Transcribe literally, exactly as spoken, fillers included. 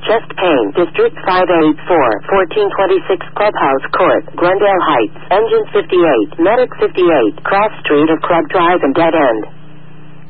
chest pain, District five eighty-four, fourteen twenty-six Clubhouse Court, Glendale Heights, Engine fifty-eight, Medic fifty-eight, Cross Street of Club Drive and Dead End.